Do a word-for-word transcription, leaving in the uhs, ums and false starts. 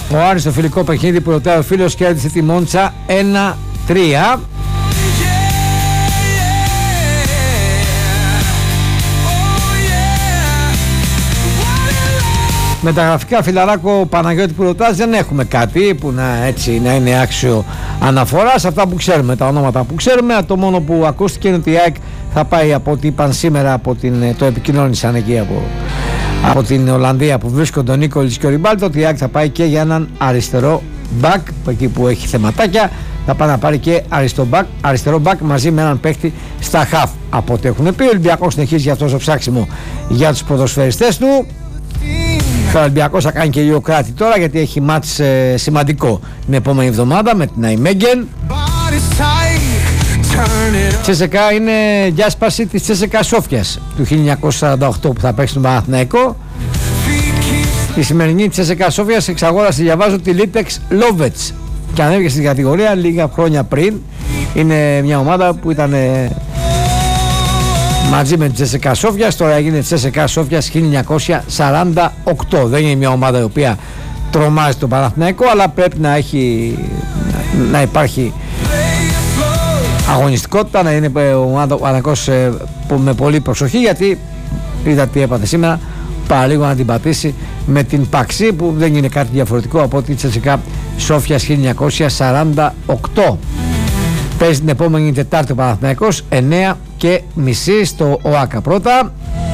Ο Άρης στο φιλικό παιχνίδι που ρωτάει ο φίλος κέρδισε τη Μόντσα ένα τρία. Με τα γραφικά, φιλαράκο Παναγιώτη, που ρωτάς, δεν έχουμε κάτι που να, έτσι, να είναι άξιο αναφοράς. Αυτά που ξέρουμε, τα ονόματα που ξέρουμε, το μόνο που ακούστηκε είναι ότι η ΑΕΚ θα πάει, από ό,τι είπαν σήμερα, από την, το επικοινώνησαν εκεί από, από την Ολλανδία που βρίσκονται ο Νίκολης και ο Ριμπάλτο, ότι η ΑΕΚ θα πάει και για έναν αριστερό μπακ, εκεί που έχει θεματάκια, θα πάει να πάρει και αριστερό μπακ, αριστερό μπακ μαζί με έναν παίκτη στα χαφ. Από ό,τι έχουν πει, ο Ολυμπιακός συνεχίζει για αυτό το ψάξιμο για τους ποδοσφαιριστές του. Ο Ολυμπιακός θα κάνει και λίγο κράτη τώρα, γιατί έχει μάτς ε, σημαντικό την επόμενη εβδομάδα με την Αϊμέγγεν. Τσέσεκα είναι διάσπαση της Τσέσεκα Σόφιας του χίλια εννιακόσια σαράντα οκτώ που θα παίξει τον Παναθηναϊκό. Η σημερινή Τσέσεκα Σόφιας εξαγόρασε, διαβάζω, τη Λίτεξ Λόβετς και ανέβηκε στην κατηγορία λίγα χρόνια πριν. Είναι μια ομάδα που ήταν ε, μαζί με την Τσέσεκα Σόφιας, τώρα έγινε Τσέσεκα Σόφιας χίλια εννιακόσια σαράντα οκτώ. Δεν είναι μια ομάδα η οποία τρομάζει τον Παναθηναϊκό, αλλά πρέπει να έχει, να υπάρχει αγωνιστικότητα, να είναι ομάδα ο Παναθηναϊκός με πολύ προσοχή, γιατί είδα τι έπαθε σήμερα, παραλίγο να την πατήσει με την Παξί, που δεν είναι κάτι διαφορετικό από τη Τσέσεκα Σόφιας χίλια εννιακόσια σαράντα οκτώ. Παίζει την επόμενη Τετάρτη ο Παναθηναϊκός εννιά και μισή στο ΟΑΚΑ πρώτα.